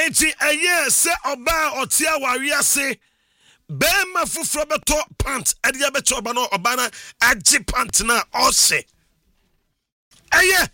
Enti eye se oba otia wariase bema fufro beto pant ade abeto oba no oba na agi pant na ose. Eye.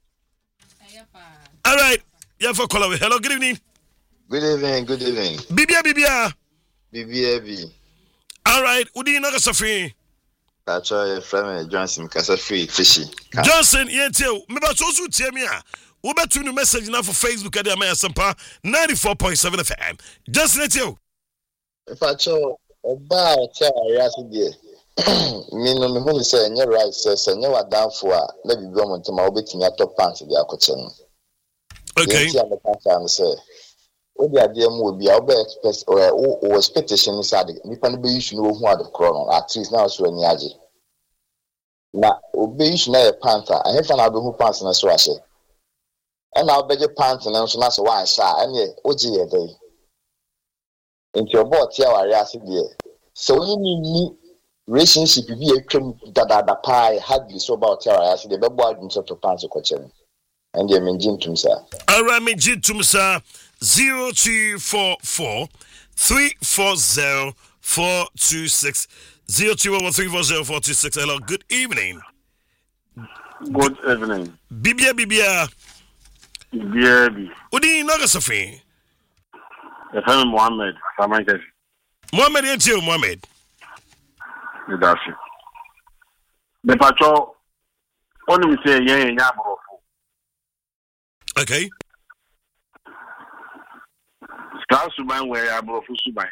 All right. Yeah, for call away. Hello, good evening. Good evening. Bibia. BBAB. All right. Udi no Safi. That's why from Johnson Casafi Fishy. Johnson, yetio. Me ba so so tie me a. Wo betu no message na for Facebook ade am Asempa 94.7 FM. Johnson yetio. If I cho oba tell Ariasi die. Me no me hu say nye right say nye wadanfo a na bibi omontima obetimi atop pants dey akoche no. Okay. Yeah, I'm say. Obi ade mu obi a obe expect or expectation is ade nipa no be issue no hu ade kro no at least now so ani age. Na obi issue na e panta a hefa na be hu pants na so ahye. E na obeje pants na so na so wan sha ene oji ye dey. Nti obo tia ware ase de. So ni relationship bi atwam dada pa hardly so about tia ware ase de be bo adum so to pants ko chere. And you mean Jim sir. Arami Jim sir 0244 340 426 0244 340 426. Hello, good evening. Good evening. Bibia. Udi Nagasafi. FM Mohammed. Mohammed and you, Mohammed. That's it. The patrol only say yeah. Okay. Star Suban where I brought for Suban.